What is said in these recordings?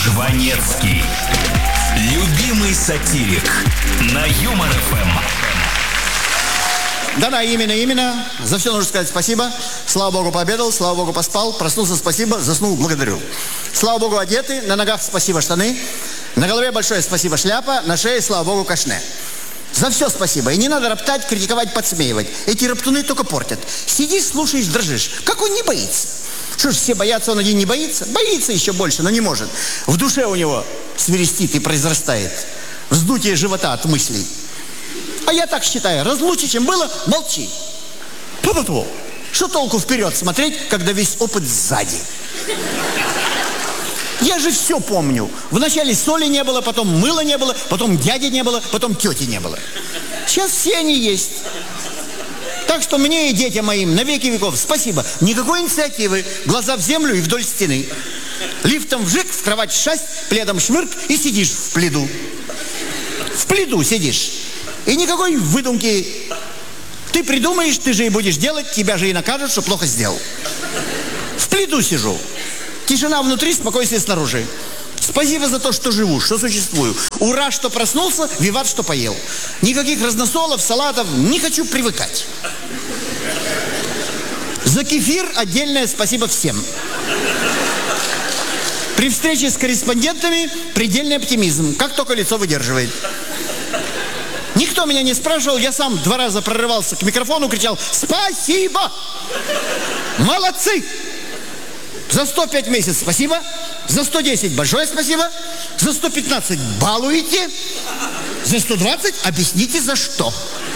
Жванецкий. Любимый сатирик на Юмор ФМ. Да, именно. За все нужно сказать спасибо. Слава Богу, пообедал, слава Богу, поспал, проснулся, спасибо, заснул, благодарю. Слава Богу, одеты, на ногах спасибо, штаны, на голове большое спасибо, шляпа, на шее, слава Богу, кашне. За все спасибо. И не надо роптать, критиковать, подсмеивать. Эти роптуны только портят. Сидишь, слушаешь, дрожишь. Как он не боится? Что ж, все боятся, он один не боится? Боится еще больше, но не может. В душе у него свирестит и произрастает вздутие живота от мыслей. А я так считаю, разлучи, чем было, молчи. Ту-ту-ту. Что толку вперед смотреть, когда весь опыт сзади? Я же все помню. Вначале соли не было, потом мыла не было, потом дяди не было, потом тети не было. Сейчас все они есть. Так что мне и детям моим на веки веков спасибо. Никакой инициативы. Глаза в землю и вдоль стены. Лифтом вжик, в кровать шасть, пледом шмырк и сидишь в пледу. В пледу сидишь. И никакой выдумки. Ты придумаешь, ты же и будешь делать, тебя же и накажут, что плохо сделал. В пледу сижу. Тишина внутри, спокойствие снаружи. Спасибо за то, что живу, что существую. Ура, что проснулся, виват, что поел. Никаких разносолов, салатов, не хочу привыкать. За кефир отдельное спасибо всем. При встрече с корреспондентами предельный оптимизм, как только лицо выдерживает. Никто меня не спрашивал, я сам 2 раза прорывался к микрофону, кричал «Спасибо! Молодцы! За 105 месяцев спасибо, за 110 большое спасибо, за 115 балуете, за 120 объясните за что».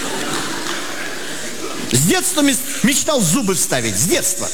С детства мечтал зубы вставить, с детства.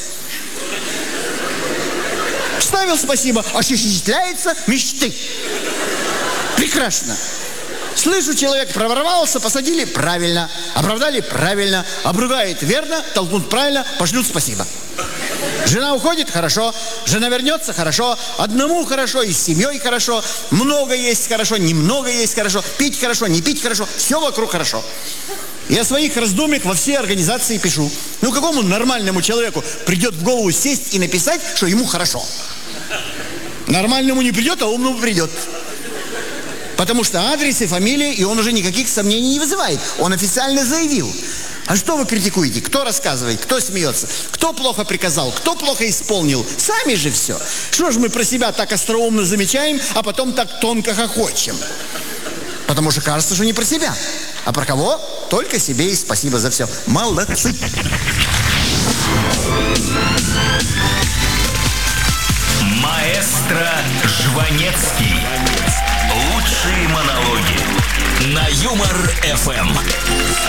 Вставил спасибо, осуществляется мечты. Прекрасно. Слышу, человек проворовался, посадили правильно, оправдали правильно, обругает верно, толкнут правильно, пошлют спасибо. Жена уходит, хорошо, жена вернется, хорошо, одному хорошо, и с семьей хорошо, много есть хорошо, немного есть хорошо, пить хорошо, не пить хорошо, все вокруг хорошо. Я своих раздумьях во все организации пишу. Ну, какому нормальному человеку придет в голову сесть и написать, что ему хорошо? Нормальному не придет, а умному придет. Потому что адрес и фамилия, и он уже никаких сомнений не вызывает. Он официально заявил. А что вы критикуете? Кто рассказывает? Кто смеется? Кто плохо приказал? Кто плохо исполнил? Сами же все. Что же мы про себя так остроумно замечаем, а потом так тонко хохочем? Потому что кажется, что не про себя. А про кого? Только себе и спасибо за все. Молодцы. Маэстро Жванецкий. Лучшие монологи на Юмор ФМ.